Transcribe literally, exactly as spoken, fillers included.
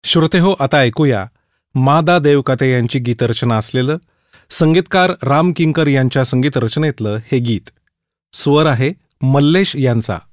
श्रोतेहो, आता ऐकूया मादा देवकते यांची गीतरचना असलेलं संगीतकार राम किंकर यांच्या संगीत रचनेतलं हे गीत. स्वर आहे मल्लेश यांचा.